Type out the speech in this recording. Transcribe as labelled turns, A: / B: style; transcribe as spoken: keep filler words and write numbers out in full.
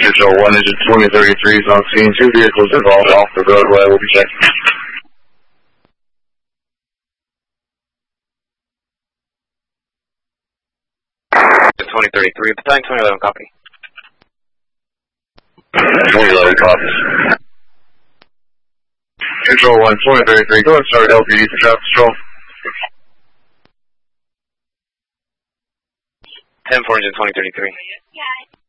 A: Control one, engine twenty thirty-three is on scene. Two vehicles involved off the roadway. We'll be checking.
B: twenty thirty-three, battalion twenty eleven, copy.
A: twenty eleven, copies. Control one, twenty thirty-three, go and start L P D for traffic control.
B: ten four, engine twenty thirty-three.